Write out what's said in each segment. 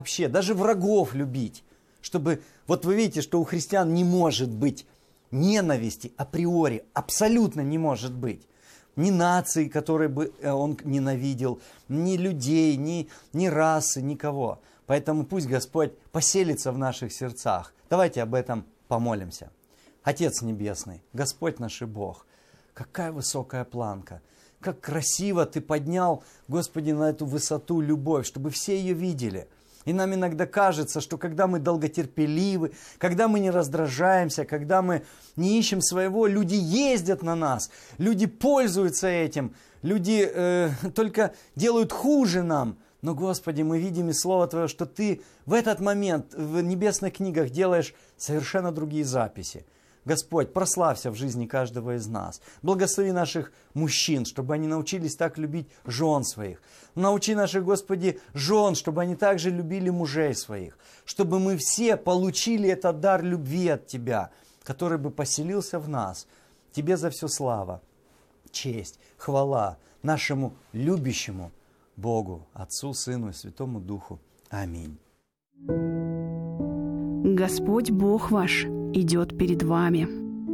вообще, даже врагов любить. Чтобы, вот вы видите, что у христиан не может быть ненависти априори, абсолютно не может быть. Ни нации, которые бы он ненавидел, ни людей, ни расы, никого. Поэтому пусть Господь поселится в наших сердцах. Давайте об этом помолимся. Отец Небесный, Господь наш и Бог, какая высокая планка. Как красиво Ты поднял, Господи, на эту высоту любовь, чтобы все ее видели. И нам иногда кажется, что когда мы долготерпеливы, когда мы не раздражаемся, когда мы не ищем своего, люди ездят на нас, люди пользуются этим, люди только делают хуже нам. Но, Господи, мы видим из Слова Твоего, что Ты в этот момент в небесных книгах делаешь совершенно другие записи. Господь, прославься в жизни каждого из нас. Благослови наших мужчин, чтобы они научились так любить жен своих. Научи наших, Господи, жен, чтобы они также любили мужей своих. Чтобы мы все получили этот дар любви от Тебя, который бы поселился в нас. Тебе за все слава, честь, хвала нашему любящему Богу, Отцу, Сыну и Святому Духу. Аминь. Господь Бог ваш идет перед вами.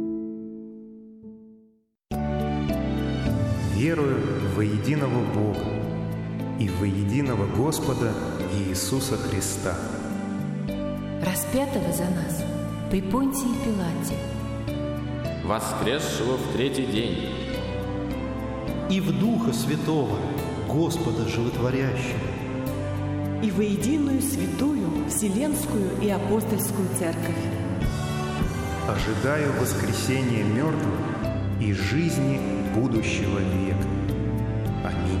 Верую во единого Бога и во единого Господа Иисуса Христа, распятого за нас при Понтии Пилате, воскресшего в третий день, и в Духа Святого, Господа Животворящего, и во единую святую Вселенскую и Апостольскую Церковь. ожидаю воскресения мертвых и жизни будущего века. Аминь.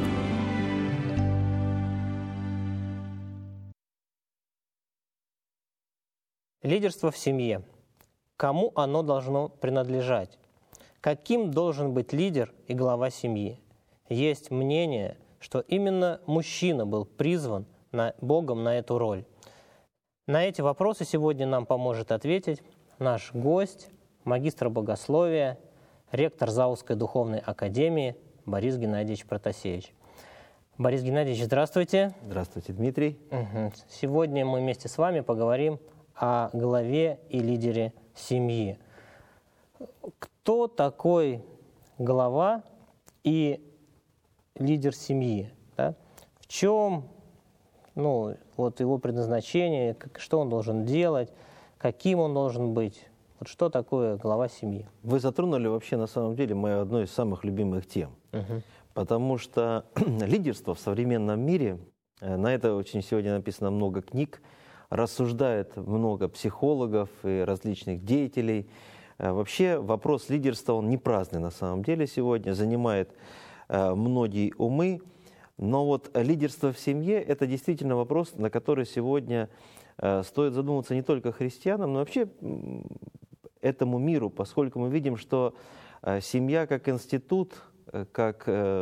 Лидерство в семье. Кому оно должно принадлежать? Каким должен быть лидер и глава семьи? Есть мнение, что именно мужчина был призван Богом на эту роль. На эти вопросы сегодня нам поможет ответить наш гость, магистр богословия, ректор Заузской духовной академии Борис Геннадьевич Протасевич. Борис Геннадьевич, здравствуйте. Здравствуйте, Дмитрий. Сегодня мы вместе с вами поговорим о главе и лидере семьи. Кто такой глава и лидер семьи? Да? В чем его предназначение, что он должен делать, каким он должен быть? Вот что такое глава семьи? Вы затронули вообще на самом деле мою одну из самых любимых тем. Потому что лидерство в современном мире, на это очень сегодня написано много книг, рассуждает много психологов и различных деятелей. Вообще вопрос лидерства, он не праздный на самом деле сегодня, занимает многие умы. Но вот лидерство в семье – это действительно вопрос, на который сегодня стоит задуматься не только христианам, но вообще этому миру, поскольку мы видим, что семья как институт, как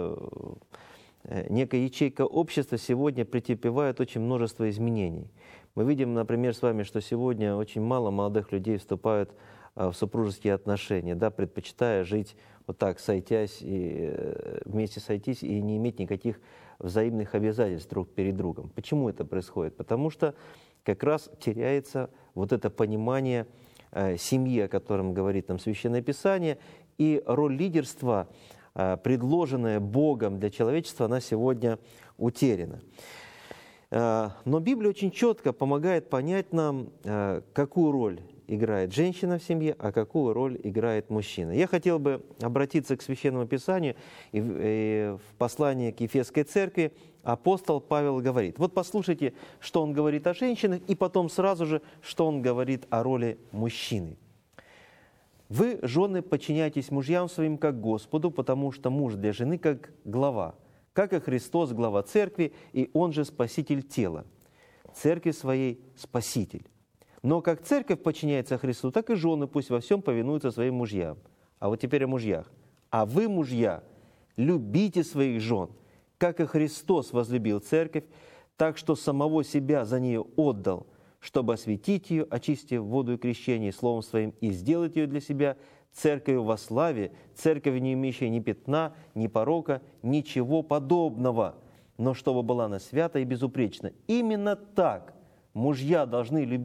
некая ячейка общества сегодня претерпевает очень множество изменений. Мы видим, например, с вами, что сегодня очень мало молодых людей вступают в супружеские отношения, да, предпочитая жить вот так, вместе сойтись и не иметь никаких взаимных обязательств друг перед другом. Почему это происходит? Потому что как раз теряется вот это понимание семьи, о котором говорит нам Священное Писание, и роль лидерства, предложенная Богом для человечества, она сегодня утеряна. Но Библия очень четко помогает понять нам, какую роль играет женщина в семье, а какую роль играет мужчина. Я хотел бы обратиться к Священному Писанию, и в послании к Ефесской церкви апостол Павел говорит. Вот послушайте, что он говорит о женщинах, и потом сразу же, что он говорит о роли мужчины. «Вы, жены, подчиняйтесь мужьям своим как Господу, потому что муж для жены как глава, как и Христос глава церкви, и он же спаситель тела, церкви своей спаситель. Но как церковь подчиняется Христу, так и жены пусть во всем повинуются своим мужьям». А вот теперь о мужьях. «А вы, мужья, любите своих жен, как и Христос возлюбил церковь, так что самого себя за нее отдал, чтобы осветить ее, очистив водою крещения словом своим, и сделать ее для себя церковью во славе, церковью, не имеющей ни пятна, ни порока, ничего подобного, но чтобы была она свята и безупречна. Именно так Мужья должны любить